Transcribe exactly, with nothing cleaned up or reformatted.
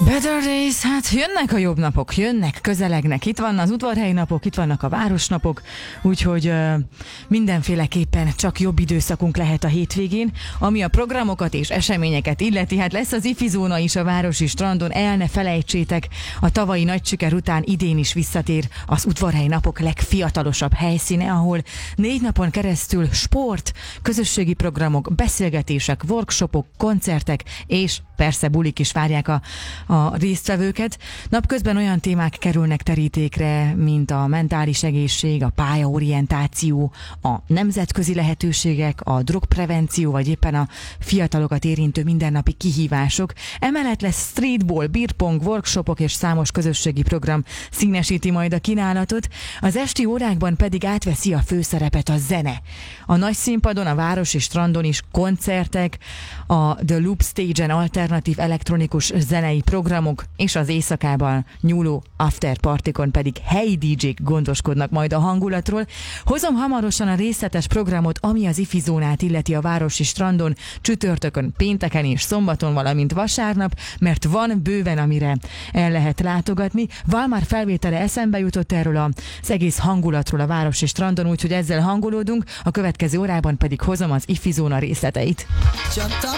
Better days, hát jönnek a jobb napok, jönnek, közelegnek. Itt vannak az udvarhelyi napok, itt vannak a városnapok, úgyhogy uh, mindenféleképpen csak jobb időszakunk lehet a hétvégén. Ami a programokat és eseményeket illeti, hát lesz az ifizóna is a városi strandon, el ne felejtsétek, a tavalyi nagy siker után idén is visszatér az udvarhelyi napok legfiatalosabb helyszíne, ahol négy napon keresztül sport, közösségi programok, beszélgetések, workshopok, koncertek és persze bulik is várják a, a résztvevőket. Napközben olyan témák kerülnek terítékre, mint a mentális egészség, a pályaorientáció, a nemzetközi lehetőségek, a drogprevenció, vagy éppen a fiatalokat érintő mindennapi kihívások. Emellett lesz streetball, beerpong, workshopok és számos közösségi program színesíti majd a kínálatot. Az esti órákban pedig átveszi a főszerepet a zene. A nagy színpadon, a városi strandon is koncertek, a The Loop Stage-en alternatív elektronikus zenei programok, és az éjszakában nyúló afterpartikon pedig helyi dé jék gondoskodnak majd a hangulatról. Hozom hamarosan a részletes programot, ami az ifizónát illeti a városi strandon, csütörtökön, pénteken és szombaton, valamint vasárnap, mert van bőven, amire el lehet látogatni. Valmár felvétele eszembe jutott erről az egész hangulatról a városi strandon, úgyhogy ezzel hangolódunk, a következő órában pedig hozom az ifizóna részleteit.